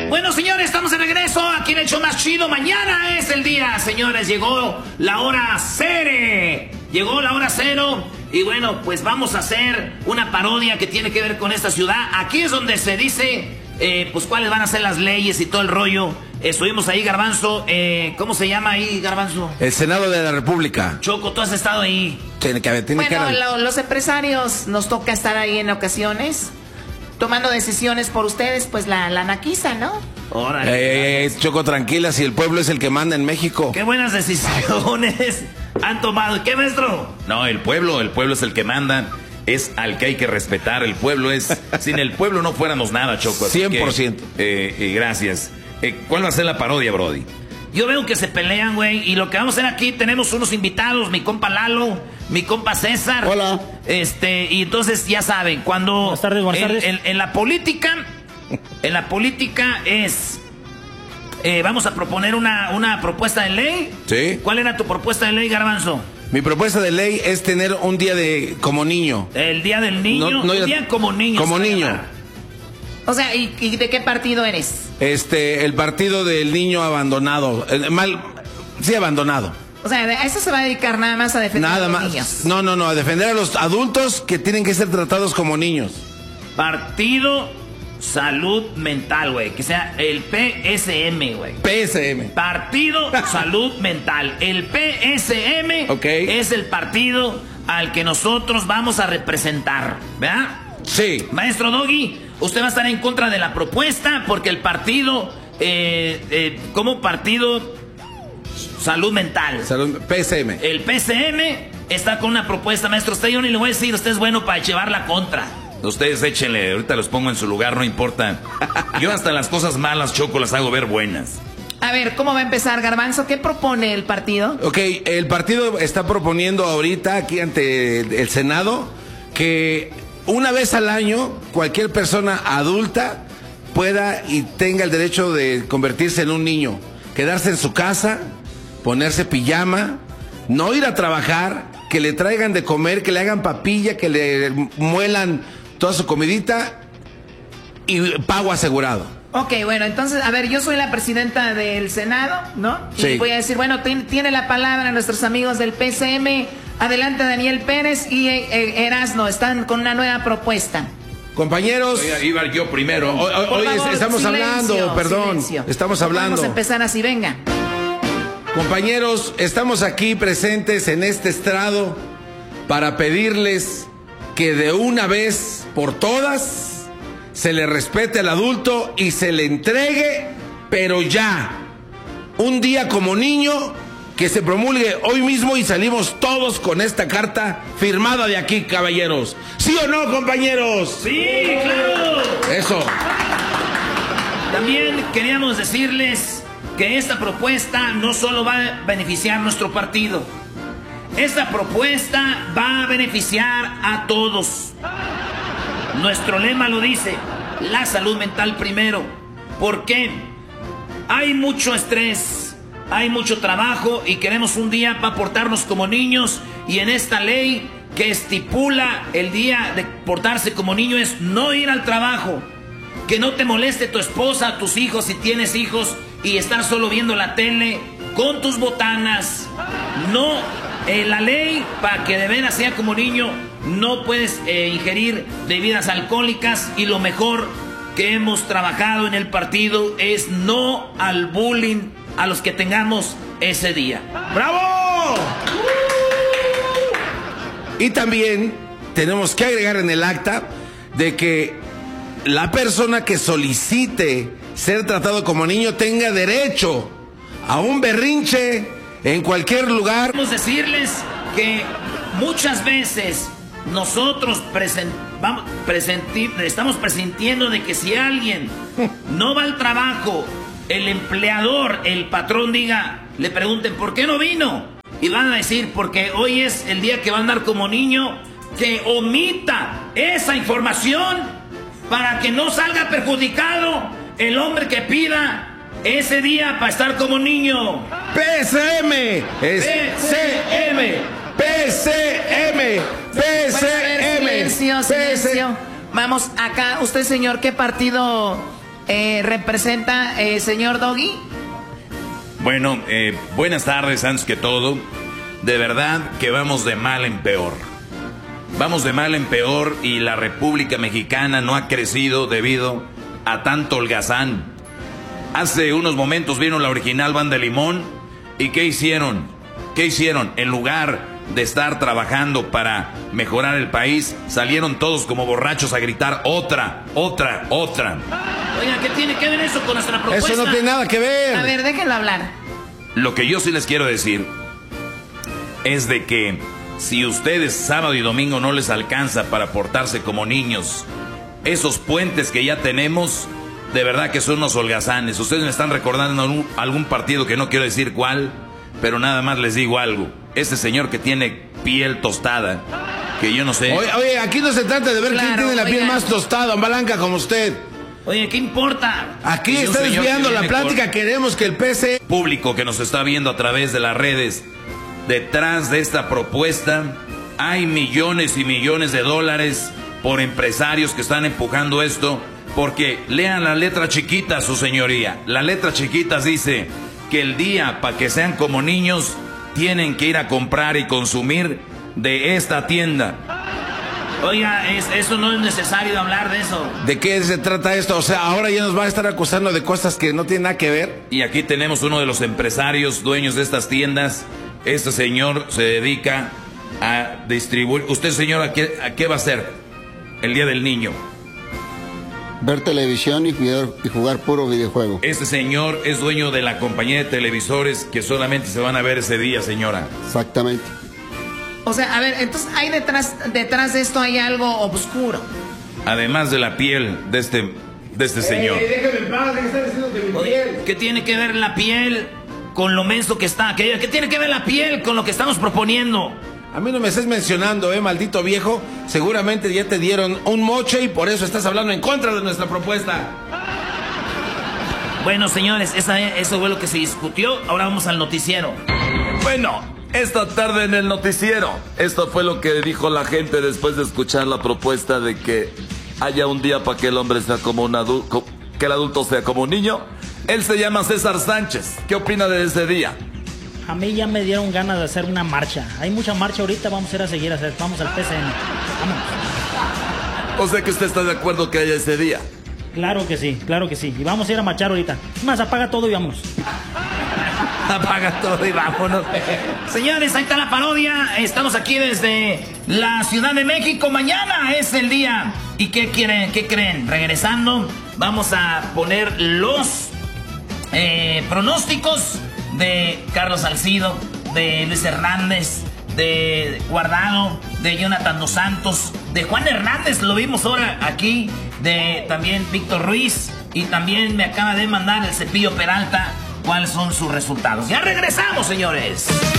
Bueno, señores, estamos de regreso aquí en el show más chido. Mañana es el día, señores. Llegó la hora cero. Llegó la hora cero. Y bueno, pues vamos a hacer una parodia que tiene que ver con esta ciudad. Aquí es donde se dice, pues cuáles van a ser las leyes y todo el rollo. Estuvimos ahí, Garbanzo. ¿Cómo se llama ahí, Garbanzo? El Senado de la República. Choco, tú has estado ahí. Los empresarios nos toca estar ahí en ocasiones, tomando decisiones por ustedes, pues la naquiza, ¿no? Órale. Choco, tranquila, si el pueblo es el que manda en México. Qué buenas decisiones han tomado. ¿Qué, maestro? No, el pueblo es el que manda. Es al que hay que respetar. El pueblo es... Sin el pueblo no fuéramos nada, Choco. 100%. Gracias. ¿Cuál va a ser la parodia, Brody? Yo veo que se pelean, güey. Y lo que vamos a hacer aquí, tenemos unos invitados. Mi compa Lalo, mi compa César. Hola. Y entonces, ya saben, cuando... Buenas tardes. En la política es... vamos a proponer una propuesta de ley. Sí. ¿Cuál era tu propuesta de ley, Garbanzo? Mi propuesta de ley es tener un día como niño. El día del niño. Un día como niño. Como niño. O sea, ¿y de qué partido eres? El partido del niño abandonado. Abandonado. O sea, a eso se va a dedicar nada más a defender a los niños. No, a defender a los adultos que tienen que ser tratados como niños. Partido Salud Mental, güey. Que sea el PSM, güey. PSM. Partido Salud Mental. El PSM es el partido al que nosotros vamos a representar, ¿verdad? Sí. Maestro Doggy, usted va a estar en contra de la propuesta porque el partido, como partido Salud Mental. PSM. El PSM está con una propuesta, maestro. Usted, yo ni le voy a decir, usted es bueno para llevarla contra. Ustedes échenle, ahorita los pongo en su lugar, no importa. Yo hasta las cosas malas, Choco, las hago ver buenas. A ver, ¿cómo va a empezar, Garbanzo? ¿Qué propone el partido? Ok, el partido está proponiendo ahorita aquí ante el Senado que una vez al año cualquier persona adulta pueda y tenga el derecho de convertirse en un niño, quedarse en su casa, ponerse pijama, no ir a trabajar, que le traigan de comer, que le hagan papilla, que le muelan toda su comidita y pago asegurado. Ok, bueno, entonces, a ver, yo soy la presidenta del Senado, ¿no? Sí. Y voy a decir, bueno, tiene la palabra nuestros amigos del PSM. Adelante, Daniel Pérez y Erasno, están con una nueva propuesta. Compañeros, Iba yo primero. Hoy estamos hablando, perdón, estamos hablando. Vamos a empezar así, venga. Compañeros, estamos aquí presentes en este estrado para pedirles que de una vez por todas se le respete al adulto y se le entregue, pero ya, un día como niño, que se promulgue hoy mismo y salimos todos con esta carta firmada de aquí, caballeros. ¿Sí o no, compañeros? Sí, claro. Eso. También queríamos decirles que esta propuesta no solo va a beneficiar a nuestro partido. Esta propuesta va a beneficiar a todos. Nuestro lema lo dice, la salud mental primero. ¿Por qué? Hay mucho estrés, hay mucho trabajo y queremos un día para portarnos como niños. Y en esta ley que estipula el día de portarse como niño es no ir al trabajo. Que no te moleste tu esposa, tus hijos si tienes hijos y estar solo viendo la tele con tus botanas. No, la ley para que de veras sea como niño, no puedes ingerir bebidas alcohólicas y lo mejor que hemos trabajado en el partido es no al bullying a los que tengamos ese día. ¡Bravo! Y también tenemos que agregar en el acta de que la persona que solicite ser tratado como niño tenga derecho a un berrinche en cualquier lugar. Queremos decirles que muchas veces nosotros estamos presintiendo de que si alguien no va al trabajo, el empleador, el patrón le pregunten ¿por qué no vino? Y van a decir porque hoy es el día que va a andar como niño, que omita esa información para que no salga perjudicado el hombre que pida ese día para estar como niño. PSM, Silencio. Vamos acá, usted señor, ¿qué partido representa, señor Doggy? Bueno, buenas tardes, antes que todo. De verdad que vamos de mal en peor. Vamos de mal en peor y la República Mexicana no ha crecido debido a tanto holgazán. Hace unos momentos vino la original Banda Limón y ¿qué hicieron? ¿Qué hicieron? En lugar de estar trabajando para mejorar el país, salieron todos como borrachos a gritar otra. Oiga, ¿qué tiene que ver eso con nuestra propuesta? Eso no tiene nada que ver. A ver, déjenlo hablar. Lo que yo sí les quiero decir es de que si ustedes sábado y domingo no les alcanza para portarse como niños, esos puentes que ya tenemos, de verdad que son unos holgazanes. Ustedes me están recordando algún partido que no quiero decir cuál, pero nada más les digo algo. Este señor que tiene piel tostada, que yo no sé. Oye, aquí no se trata de ver quién tiene la piel más tostada, blanca como usted. Oye, ¿qué importa? Aquí está desviando la plática. Queremos que el PC... Público que nos está viendo a través de las redes, detrás de esta propuesta hay millones y millones de dólares por empresarios que están empujando esto, porque lean la letra chiquita, su señoría. La letra chiquita dice que el día para que sean como niños tienen que ir a comprar y consumir de esta tienda. Oiga, eso no es necesario hablar de eso. ¿De qué se trata esto? O sea, ahora ya nos va a estar acusando de cosas que no tienen nada que ver. Y aquí tenemos uno de los empresarios dueños de estas tiendas. Este señor se dedica a distribuir. ¿Usted, señor, a qué va a hacer el Día del Niño? Ver televisión y jugar puro videojuego. Este señor es dueño de la compañía de televisores que solamente se van a ver ese día, señora. Exactamente. O sea, a ver, entonces hay detrás de esto hay algo oscuro. Además de la piel de este señor. Déjame en paz, ¿qué está diciendo de mi piel? ¿Qué tiene que ver la piel con lo menso que está? ¿Qué tiene que ver la piel con lo que estamos proponiendo? A mí no me estés mencionando, maldito viejo. Seguramente ya te dieron un moche y por eso estás hablando en contra de nuestra propuesta. Bueno, señores, eso fue lo que se discutió. Ahora vamos al noticiero. Bueno, esta tarde en el noticiero, esto fue lo que dijo la gente después de escuchar la propuesta de que haya un día para que el hombre sea como un adulto, que el adulto sea como un niño. Él se llama César Sánchez. ¿Qué opina de ese día? A mí ya me dieron ganas de hacer una marcha. Hay mucha marcha ahorita, vamos a ir a seguir a hacer. Vamos al PCN. Vamos. O sea que usted está de acuerdo que haya ese día. Claro que sí, claro que sí. Y vamos a ir a marchar ahorita. Más, apaga todo y vámonos. Apaga todo y vámonos. Señores, ahí está la parodia. Estamos aquí desde la Ciudad de México. Mañana es el día. ¿Y qué quieren? ¿Qué creen? Regresando, vamos a poner los pronósticos de Carlos Salcido, de Luis Hernández, de Guardado, de Jonathan Dos Santos, de Juan Hernández, lo vimos ahora aquí, de también Víctor Ruiz, y también me acaba de mandar el Cepillo Peralta cuáles son sus resultados. Ya regresamos, señores.